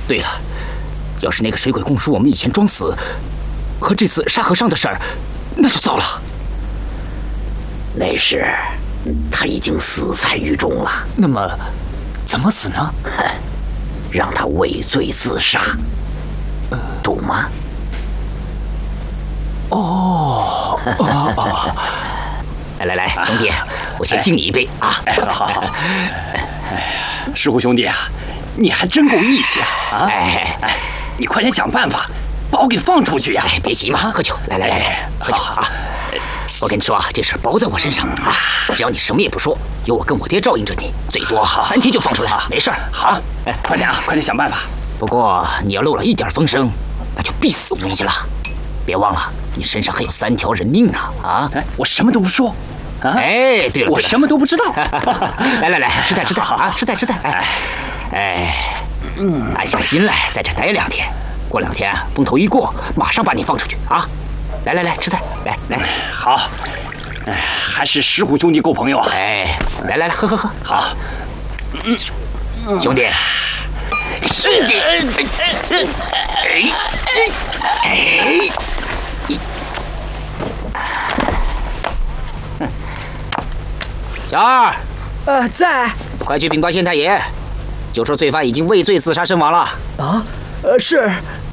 对了，要是那个水鬼供述我们以前装死和这次沙和尚的事儿，那就糟了。 那时他已经死在狱中了。 那么，怎么死呢？ 让他畏罪自杀，懂吗？ 哦。来，兄弟，我先敬你一杯啊！ 好。石虎兄弟啊，你还真够义气啊！你快点想办法把我给放出去呀！ 别急嘛，喝酒，来，喝酒啊！我跟你说啊，这事包在我身上啊！只要你什么也不说，有我跟我爹照应着你，最多3天就放出来，没事儿。 好，快点想办法。 不过你要漏了一点风声，那就必死无疑了。别忘了，你身上还有3条人命呢！啊！ 我什么都不说。 对了， 我什么都不知道。 来，吃菜啊，吃菜。安下心来，在这待2天。过2天风头一过，马上把你放出去啊！来，吃菜，来。 好，还是石虎兄弟够朋友啊！ 来，喝。 好， 兄弟，小二， 在。 快去禀报县太爷，就说罪犯已经畏罪自杀身亡了。 啊，是。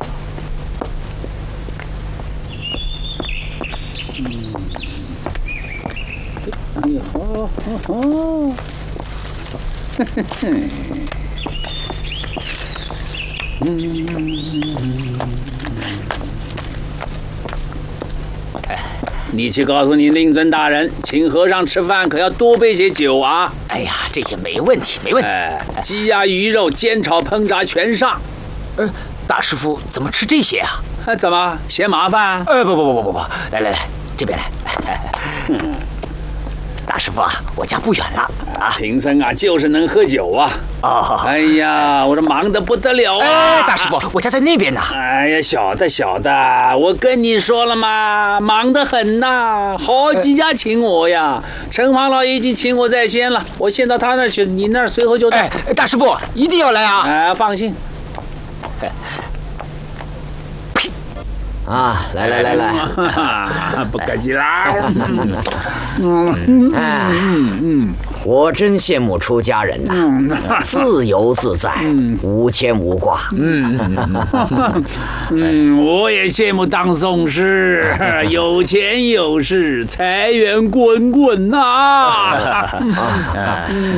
你去告诉你令尊大人，请和尚吃饭可要多备些酒啊！ 哎呀，这些没问题。 鸡鸭鱼肉煎炒烹炸全上。 大师傅怎么吃这些啊？ 怎么嫌麻烦？ 不，来，这边来。大师傅啊，我家不远了啊。 贫僧啊，就是能喝酒啊。哎呀，我这忙得不得了啊！ 大师傅，我家在那边呢。 哎呀，晓得，我跟你说了嘛，忙得很呐，好几家请我呀。城隍老已经请我在先了，我先到他那儿去，你那儿随后就到。 大师傅一定要来啊！ 放心。 啊，来， 不客气啦。 我真羡慕出家人呐，自由自在，无牵无挂。 我也羡慕当宗师，有钱有势，财源滚滚呐。